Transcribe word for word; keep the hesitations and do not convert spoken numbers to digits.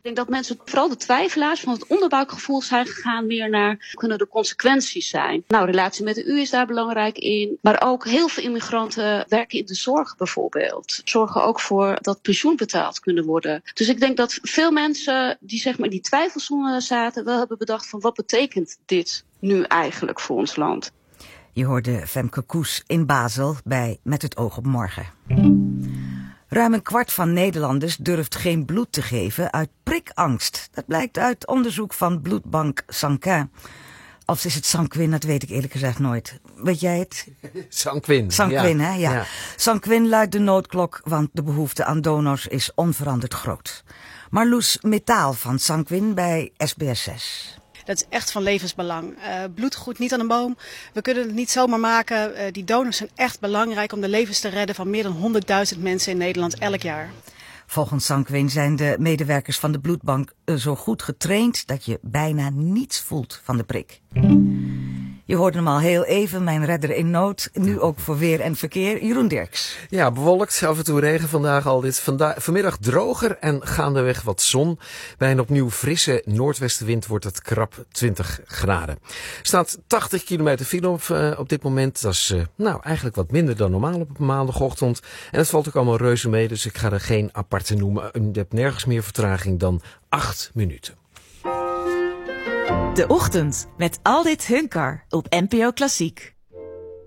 Ik denk dat mensen, vooral de twijfelaars, van het onderbuikgevoel zijn gegaan meer naar, kunnen de consequenties zijn? Nou, relatie met de U is daar belangrijk in. Maar ook heel veel immigranten werken in de zorg bijvoorbeeld. Zorgen ook voor dat pensioen betaald kunnen worden. Dus ik denk dat veel mensen die zeg maar in die twijfelzone zaten, wel hebben bedacht van wat betekent dit nu eigenlijk voor ons land? Je hoorde Femke Koes in Basel bij Met het oog op morgen. Ruim een kwart van Nederlanders durft geen bloed te geven uit prikangst. Dat blijkt uit onderzoek van bloedbank Sanquin. Of is het Sanquin, dat weet ik eerlijk gezegd nooit. Weet jij het? Sanquin. Sanquin, ja. hè? Ja. ja. Sanquin luidt de noodklok, want de behoefte aan donors is onveranderd groot. Marloes Metaal van Sanquin bij S B S zes. Dat is echt van levensbelang. Uh, bloed groeit niet aan een boom. We kunnen het niet zomaar maken. Uh, die donors zijn echt belangrijk om de levens te redden van meer dan honderdduizend mensen in Nederland elk jaar. Volgens Sanquin zijn de medewerkers van de bloedbank zo goed getraind dat je bijna niets voelt van de prik. Je hoorde hem al heel even, mijn redder in nood. Nu ook voor weer en verkeer. Jeroen Dirks. Ja, bewolkt. Af en toe regen vandaag al. Dit vanda- vanmiddag droger en gaandeweg wat zon. Bij een opnieuw frisse noordwestenwind wordt het krap twintig graden. Er staat tachtig kilometer file op, uh, op dit moment. Dat is uh, nou eigenlijk wat minder dan normaal op een maandagochtend. En het valt ook allemaal reuze mee, dus ik ga er geen aparte noemen. Je hebt nergens meer vertraging dan acht minuten. De Ochtend met Aldit Hunkar op N P O Klassiek.